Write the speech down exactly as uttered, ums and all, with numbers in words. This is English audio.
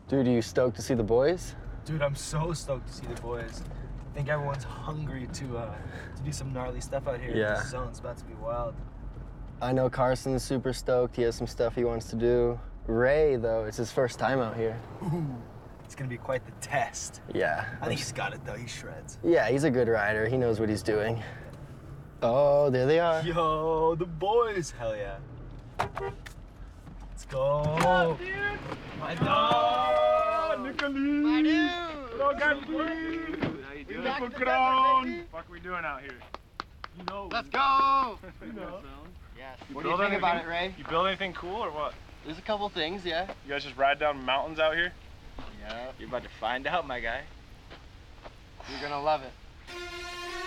Dude, are you stoked to see the boys? Dude, I'm so stoked to see the boys. I think everyone's hungry to uh, to do some gnarly stuff out here. Yeah. This zone's about to be wild. I know Carson's super stoked. He has some stuff he wants to do. Ray, though, it's his first time out here. Ooh, it's gonna be quite the test. Yeah. I think he's got it though. He shreds. Yeah, he's a good rider. He knows what he's doing. Oh, there they are. Yo, the boys! Hell yeah. Let's go. What's up, dude? My dog! Nicholas! My dude! Hello, guys. How you doing? Back What to the desert, baby. the fuck are we doing out here? You know. Let's go! You know. Yes. You What do you build think about it, anything- Ray? You build anything cool or what? There's a couple things, yeah. You guys just ride down mountains out here? Yeah. You're about to find out, my guy. You're gonna love it.